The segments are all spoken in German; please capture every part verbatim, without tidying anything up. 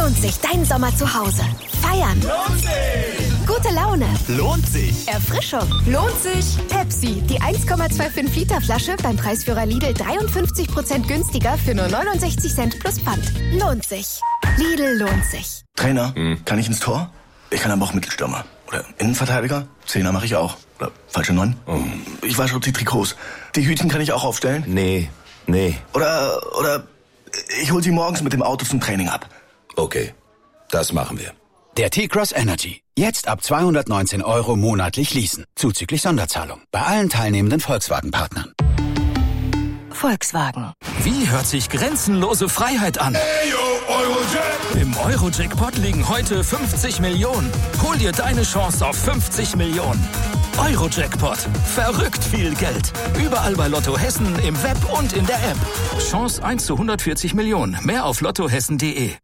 Lohnt sich dein Sommer zu Hause? Feiern. Lohnt sich. Gute Laune. Lohnt sich. Erfrischung. Lohnt sich. Pepsi, die eins Komma fünfundzwanzig Liter Flasche beim Preisführer Lidl dreiundfünfzig Prozent günstiger für nur neunundsechzig Cent plus Pfand. Lohnt sich. Lidl lohnt sich. Trainer, hm. kann ich ins Tor? Ich kann aber auch Mittelstürmer. Oder Innenverteidiger? Zehner mache ich auch. Oder falsche Neun? Oh. Ich wasche die Trikots. Die Hütchen kann ich auch aufstellen? Nee, nee. Oder, oder ich hol sie morgens mit dem Auto zum Training ab. Okay, das machen wir. Der T-Cross Energy. Jetzt ab zweihundertneunzehn Euro monatlich leasen. Zuzüglich Sonderzahlung. Bei allen teilnehmenden Volkswagen-Partnern. Volkswagen. Wie hört sich grenzenlose Freiheit an? Ayo, Eurojack. Im Eurojackpot liegen heute fünfzig Millionen. Hol dir deine Chance auf fünfzig Millionen. Eurojackpot. Verrückt viel Geld. Überall bei Lotto Hessen, im Web und in der App. Chance eins zu hundertvierzig Millionen. Mehr auf lottohessen punkt de.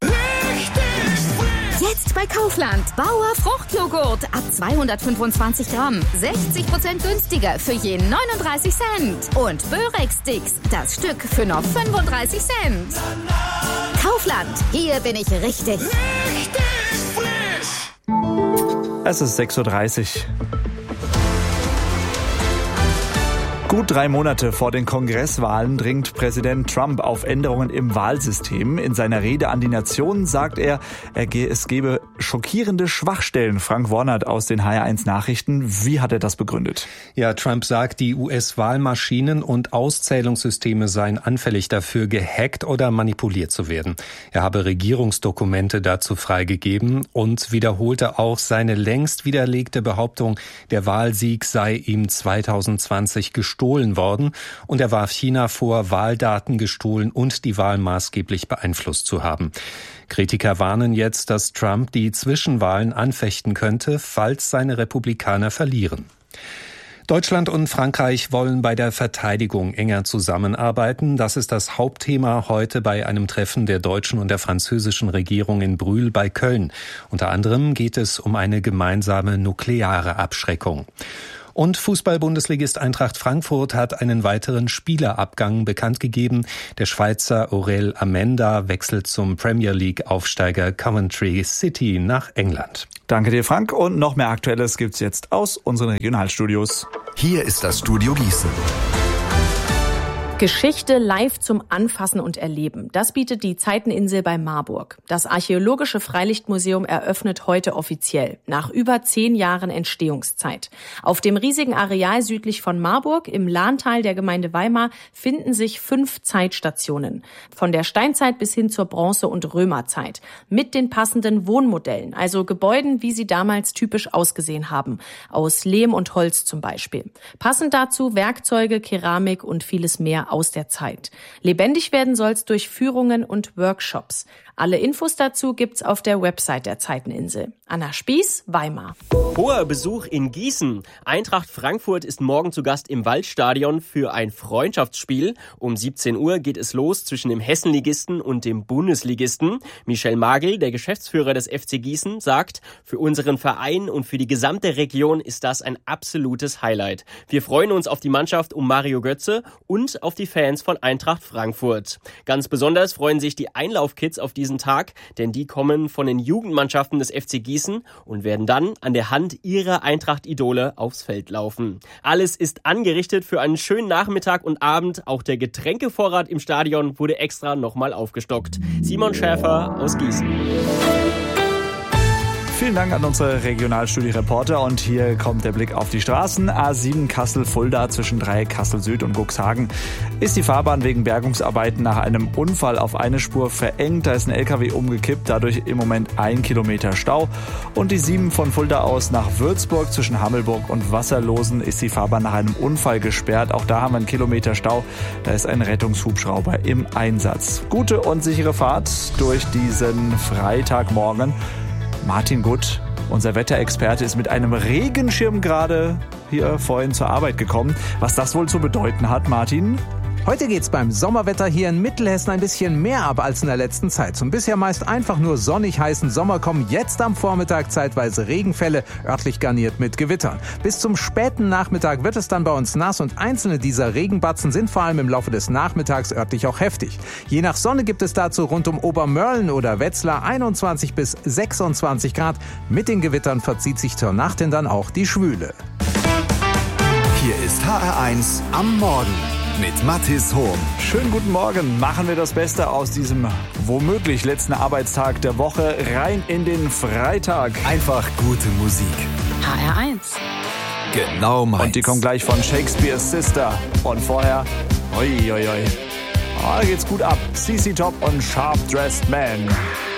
Jetzt bei Kaufland. Bauer Fruchtjoghurt ab zweihundertfünfundzwanzig Gramm. sechzig Prozent günstiger für je neununddreißig Cent. Und Börex-Sticks, das Stück für nur fünfunddreißig Cent. Kaufland, hier bin ich richtig. Richtig frisch. Es ist sechs Uhr dreißig. Gut drei Monate vor den Kongresswahlen dringt Präsident Trump auf Änderungen im Wahlsystem. In seiner Rede an die Nation sagt er, es gebe schockierende Schwachstellen. Frank Warnert aus den H R eins Nachrichten. Wie hat er das begründet? Ja, Trump sagt, die U S-Wahlmaschinen und Auszählungssysteme seien anfällig dafür, gehackt oder manipuliert zu werden. Er habe Regierungsdokumente dazu freigegeben und wiederholte auch seine längst widerlegte Behauptung, der Wahlsieg sei ihm zweitausendzwanzig gestohlen worden, und er warf China vor, Wahldaten gestohlen und die Wahl maßgeblich beeinflusst zu haben. Kritiker warnen jetzt, dass Trump die Zwischenwahlen anfechten könnte, falls seine Republikaner verlieren. Deutschland und Frankreich wollen bei der Verteidigung enger zusammenarbeiten. Das ist das Hauptthema heute bei einem Treffen der deutschen und der französischen Regierung in Brühl bei Köln. Unter anderem geht es um eine gemeinsame nukleare Abschreckung. Und Fußball-Bundesligist Eintracht Frankfurt hat einen weiteren Spielerabgang bekannt gegeben. Der Schweizer Aurel Amenda wechselt zum Premier League-Aufsteiger Coventry City nach England. Danke dir, Frank. Und noch mehr Aktuelles gibt's jetzt aus unseren Regionalstudios. Hier ist das Studio Gießen. Geschichte live zum Anfassen und Erleben. Das bietet die Zeiteninsel bei Marburg. Das Archäologische Freilichtmuseum eröffnet heute offiziell, nach über zehn Jahren Entstehungszeit. Auf dem riesigen Areal südlich von Marburg, im Lahntal der Gemeinde Weimar, finden sich fünf Zeitstationen. Von der Steinzeit bis hin zur Bronze- und Römerzeit. Mit den passenden Wohnmodellen, also Gebäuden, wie sie damals typisch ausgesehen haben. Aus Lehm und Holz zum Beispiel. Passend dazu Werkzeuge, Keramik und vieles mehr aus der Zeit. Lebendig werden soll's durch Führungen und Workshops. Alle Infos dazu gibt's auf der Website der Zeiteninsel. Anna Spieß, Weimar. Hoher Besuch in Gießen. Eintracht Frankfurt ist morgen zu Gast im Waldstadion für ein Freundschaftsspiel. Um siebzehn Uhr geht es los zwischen dem Hessenligisten und dem Bundesligisten. Michel Magel, der Geschäftsführer des F C Gießen, sagt, für unseren Verein und für die gesamte Region ist das ein absolutes Highlight. Wir freuen uns auf die Mannschaft um Mario Götze und auf die Fans von Eintracht Frankfurt. Ganz besonders freuen sich die Einlaufkids auf diesen Tag, denn die kommen von den Jugendmannschaften des F C Gießen und werden dann an der Hand ihrer Eintracht-Idole aufs Feld laufen. Alles ist angerichtet für einen schönen Nachmittag und Abend. Auch der Getränkevorrat im Stadion wurde extra nochmal aufgestockt. Simon Schäfer aus Gießen. Vielen Dank an unsere Regionalstudio-Reporter, und hier kommt der Blick auf die Straßen. A sieben Kassel-Fulda zwischen Dreieck Kassel-Süd und Cuxhagen ist die Fahrbahn wegen Bergungsarbeiten nach einem Unfall auf eine Spur verengt. Da ist ein L K W umgekippt, dadurch im Moment ein Kilometer Stau. Und die sieben von Fulda aus nach Würzburg zwischen Hammelburg und Wasserlosen ist die Fahrbahn nach einem Unfall gesperrt. Auch da haben wir einen Kilometer Stau. Da ist ein Rettungshubschrauber im Einsatz. Gute und sichere Fahrt durch diesen Freitagmorgen. Martin Gutt, unser Wetterexperte, ist mit einem Regenschirm gerade hier vorhin zur Arbeit gekommen. Was das wohl zu bedeuten hat, Martin? Heute geht's beim Sommerwetter hier in Mittelhessen ein bisschen mehr ab als in der letzten Zeit. Zum bisher meist einfach nur sonnig heißen Sommer kommen jetzt am Vormittag zeitweise Regenfälle, örtlich garniert mit Gewittern. Bis zum späten Nachmittag wird es dann bei uns nass und einzelne dieser Regenbatzen sind vor allem im Laufe des Nachmittags örtlich auch heftig. Je nach Sonne gibt es dazu rund um Obermörlen oder Wetzlar einundzwanzig bis sechsundzwanzig Grad. Mit den Gewittern verzieht sich zur Nacht hin dann auch die Schwüle. Hier ist H R eins am Morgen mit Mathis Hohm. Schönen guten Morgen. Machen wir das Beste aus diesem womöglich letzten Arbeitstag der Woche rein in den Freitag. Einfach gute Musik. H R eins. Genau meins. Und die kommt gleich von Shakespeare's Sister. Und vorher, oi, oi, oi. Oh, da geht's gut ab. C C Top und Sharp Dressed Man.